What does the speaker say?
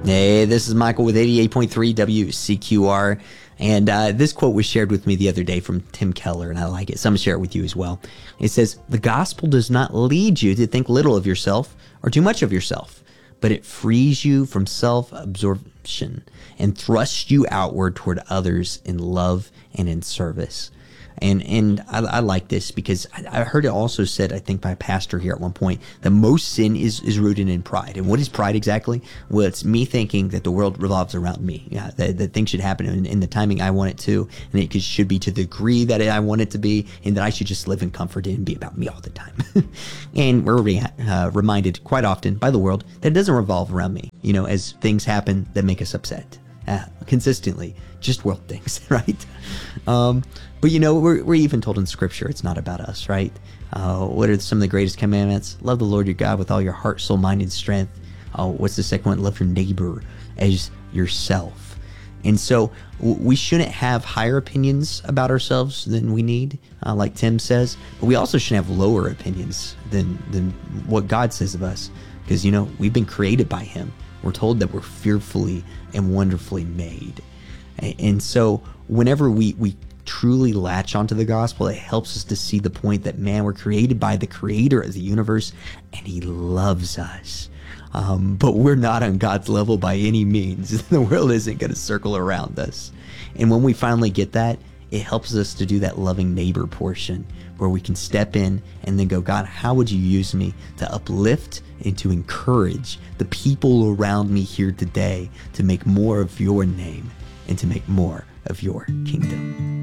Hey, this is Michael with 88.3 WCQR. And this quote was shared with me the other day from Tim Keller, and I like it. So I'm going to share it with you as well. It says, "The gospel does not lead you to think little of yourself or too much of yourself, but it frees you from self-absorption and thrusts you outward toward others in love and in service." And I like this because I heard it also said, I think by a pastor here at one point, that most sin is rooted in pride. And what is pride exactly? Well, it's me thinking that the world revolves around me, that things should happen in the timing I want it to, and it should be to the degree that I want it to be, and that I should just live in comfort and be about me all the time. And we're reminded quite often by the world that it doesn't revolve around me, as things happen that make us upset. Consistently, just world things, right? But we're even told in Scripture it's not about us, right? What are some of the greatest commandments? Love the Lord your God with all your heart, soul, mind, and strength. What's the second one? Love your neighbor as yourself. And so we shouldn't have higher opinions about ourselves than we need, like Tim says, but we also shouldn't have lower opinions than what God says of us, because we've been created by Him. We're told that we're fearfully and wonderfully made. And so whenever we truly latch onto the gospel, it helps us to see the point that, man, we're created by the creator of the universe, and He loves us. But we're not on God's level by any means. The world isn't going to circle around us. And when we finally get that, it helps us to do that loving neighbor portion where we can step in and then go, God, how would you use me to uplift and to encourage the people around me here today to make more of your name and to make more of your kingdom?